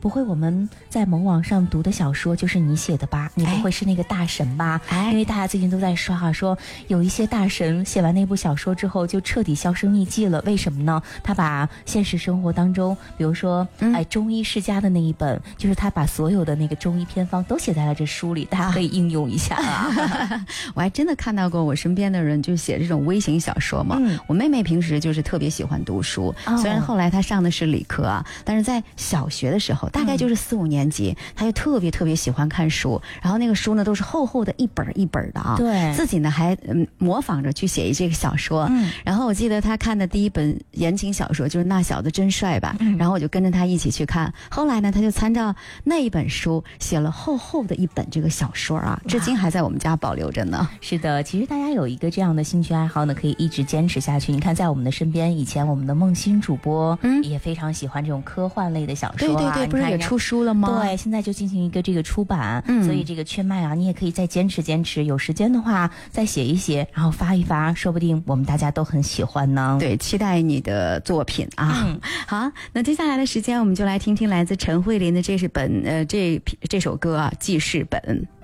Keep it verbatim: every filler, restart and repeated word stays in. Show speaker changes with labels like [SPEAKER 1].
[SPEAKER 1] 不会我们在某网上读的小说就是你写的吧？你不会是那个大神吧？哎，因为大家最近都在刷啊，说有一些大神写完那部小说之后就彻底销声匿迹了，为什么呢？他把现实生活当中，比如说，嗯、哎，中医世家的那一本，就是他把所有的那个中医偏方都写在了这书里，大家可以应用一下啊。
[SPEAKER 2] 我还真的看到过我身边的人就写这种微型小说嘛。嗯、我妹妹平时就是特别喜欢读书，哦、虽然后来她上的是理科啊，但是在小学的时候，大概就是四五年级，她就特别特别喜欢看书，然后那个书呢都是厚厚的一本一本的啊。对，自己呢还、嗯、模仿着去写一这个小说。嗯，然后我记得她看的第一本言情小说就是《那小子真帅》吧，嗯、然后我就跟着她一起去看。后来呢，她就参照那一本书写了厚厚的一本这个小说啊，至今还在我们家保留着呢。
[SPEAKER 1] 是的，其实大家有一个这样的兴趣爱好呢，可以一直坚持下去。你看，在我们的身边，以前我们的梦欣主播，嗯，也非常喜欢这种科幻类的小说啊。
[SPEAKER 2] 对对对，不是也出书了吗？
[SPEAKER 1] 对，现在就进行一个这个出版，嗯，所以这个缺麦啊，你也可以再坚持坚持，有时间的话再写一写，然后发一发，说不定我们大家都很喜欢呢。
[SPEAKER 2] 对，期待你的作品啊。嗯、好，那接下来的时间，我们就来听听来自陈慧琳的这是本呃这这首歌啊，记事本。